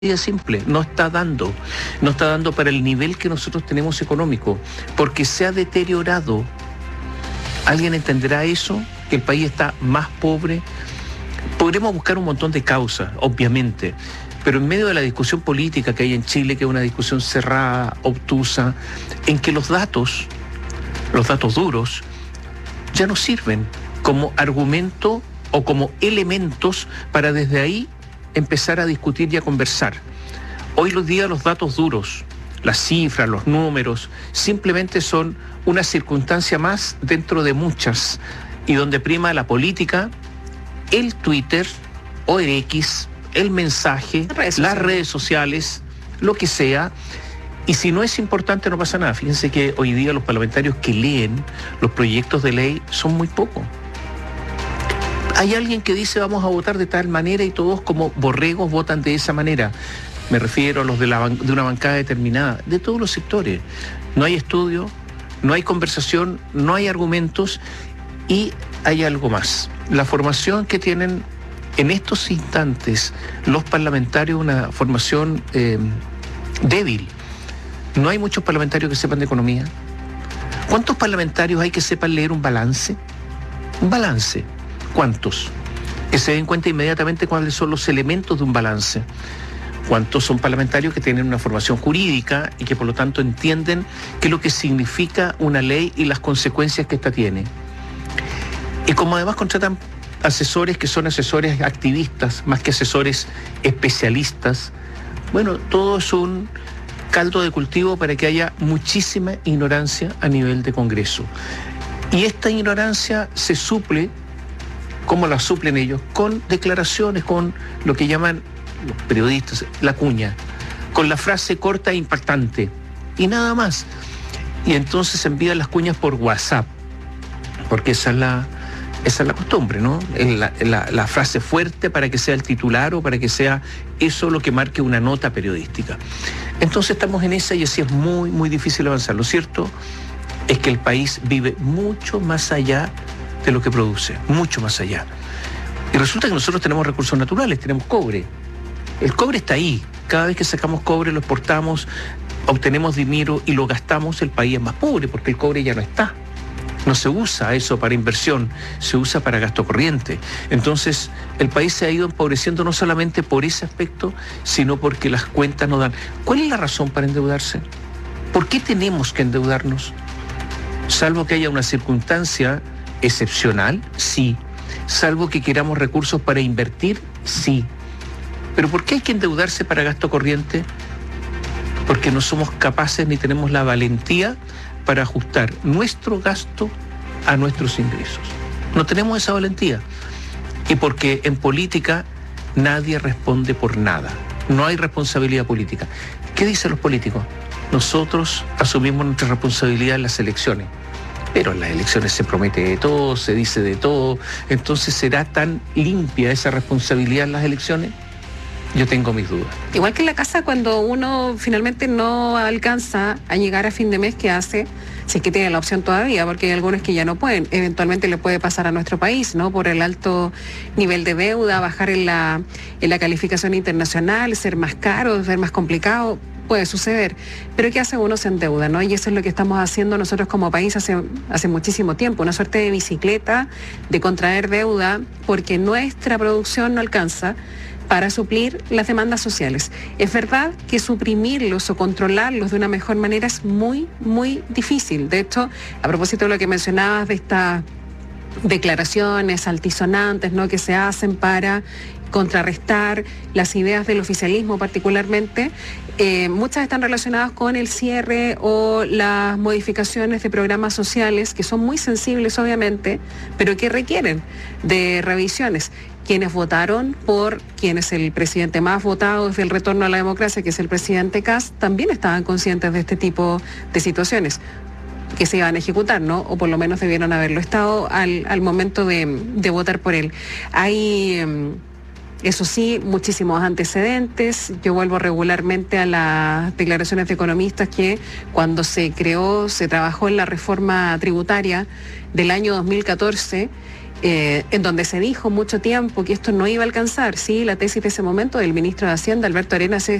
es simple, no está dando para el nivel que nosotros tenemos económico, porque se ha deteriorado. ¿Alguien entenderá eso? Que el país está más pobre. Podremos buscar un montón de causas, obviamente, pero en medio de la discusión política que hay en Chile, que es una discusión cerrada, obtusa, en que los datos duros, ya no sirven como argumento o como elementos para desde ahí empezar a discutir y a conversar. Hoy los días los datos duros, las cifras, los números, simplemente son una circunstancia más dentro de muchas, y donde prima la política, el Twitter o el X, el mensaje, las redes sociales, lo que sea. Y si no es importante, no pasa nada. Fíjense que hoy día los parlamentarios que leen los proyectos de ley son muy pocos. Hay alguien que dice vamos a votar de tal manera y todos como borregos votan de esa manera. Me refiero a los de una bancada determinada, de todos los sectores. No hay estudio, no hay conversación, no hay argumentos, y hay algo más. La formación que tienen en estos instantes los parlamentarios, una formación débil. No hay muchos parlamentarios que sepan de economía. ¿Cuántos parlamentarios hay que sepan leer un balance? Un balance. ¿Cuántos? Que se den cuenta inmediatamente cuáles son los elementos de un balance. ¿Cuántos son parlamentarios que tienen una formación jurídica y que por lo tanto entienden qué es lo que significa una ley y las consecuencias que ésta tiene? Y como además contratan asesores que son asesores activistas, más que asesores especialistas, bueno, todo es un caldo de cultivo para que haya muchísima ignorancia a nivel de Congreso. Y esta ignorancia se suple, como la suplen ellos, con declaraciones, con lo que llaman los periodistas la cuña, con la frase corta e impactante, y nada más. Y entonces envían las cuñas por WhatsApp, porque esa es la costumbre, ¿no? La frase fuerte para que sea el titular o para que sea eso lo que marque una nota periodística. Entonces estamos en esa y así es muy, muy difícil avanzar. Lo cierto es que el país vive mucho más allá de lo que produce, mucho más allá. Y resulta que nosotros tenemos recursos naturales, tenemos cobre. El cobre está ahí. Cada vez que sacamos cobre, lo exportamos, obtenemos dinero y lo gastamos, el país es más pobre porque el cobre ya no está. No se usa eso para inversión, se usa para gasto corriente. Entonces, el país se ha ido empobreciendo no solamente por ese aspecto, sino porque las cuentas no dan. ¿Cuál es la razón para endeudarse? ¿Por qué tenemos que endeudarnos? Salvo que haya una circunstancia excepcional, sí. Salvo que queramos recursos para invertir, sí. ¿Pero por qué hay que endeudarse para gasto corriente? Porque no somos capaces ni tenemos la valentía para ajustar nuestro gasto a nuestros ingresos. No tenemos esa valentía. Y porque en política nadie responde por nada. No hay responsabilidad política. ¿Qué dicen los políticos? Nosotros asumimos nuestra responsabilidad en las elecciones. Pero en las elecciones se promete de todo, se dice de todo. Entonces, ¿será tan limpia esa responsabilidad en las elecciones? Yo tengo mis dudas. Igual que en la casa, cuando uno finalmente no alcanza a llegar a fin de mes, ¿qué hace? Si es que tiene la opción todavía, porque hay algunos que ya no pueden. Eventualmente le puede pasar a nuestro país, ¿no? Por el alto nivel de deuda, bajar en la calificación internacional, ser más caro, ser más complicado. Puede suceder, pero ¿qué hace uno? Se endeuda, ¿no? Y eso es lo que estamos haciendo nosotros como país hace muchísimo tiempo, una suerte de bicicleta de contraer deuda porque nuestra producción no alcanza para suplir las demandas sociales. Es verdad que suprimirlos o controlarlos de una mejor manera es muy, muy difícil. De hecho, a propósito de lo que mencionabas de estas declaraciones altisonantes, ¿no?, que se hacen para contrarrestar las ideas del oficialismo particularmente, muchas están relacionadas con el cierre o las modificaciones de programas sociales que son muy sensibles obviamente, pero que requieren de revisiones. Quienes votaron por quien es el presidente más votado desde el retorno a la democracia, que es el presidente Kast, también estaban conscientes de este tipo de situaciones que se iban a ejecutar, ¿no? O por lo menos debieron haberlo estado al momento de votar por él. Hay eso sí, muchísimos antecedentes. Yo vuelvo regularmente a las declaraciones de economistas que cuando se trabajó en la reforma tributaria del año 2014, en donde se dijo mucho tiempo que esto no iba a alcanzar. Sí, la tesis de ese momento del ministro de Hacienda, Alberto Arenas,